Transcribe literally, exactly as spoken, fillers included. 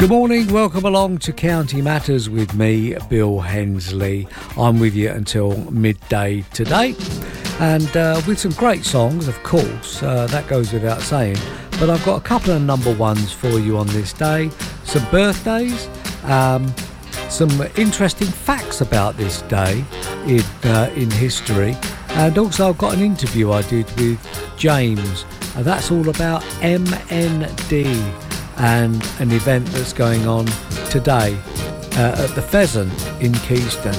Good morning, welcome along to County Matters with me, Bill Hensley. I'm with you until midday today, and uh, with some great songs, of course, uh, that goes without saying, but I've got a couple of number ones for you on this day, some birthdays, um, some interesting facts about this day in, uh, in history, and also I've got an interview I did with James, and that's all about M N D. And an event that's going on today uh, at the Pheasant in Keyston.